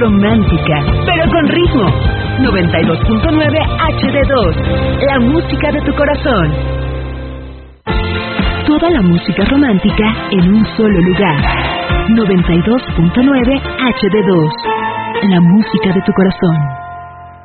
romántica, pero con ritmo. 92.9 HD2, la música de tu corazón. Toda la música romántica en un solo lugar. 92.9 HD2, la música de tu corazón.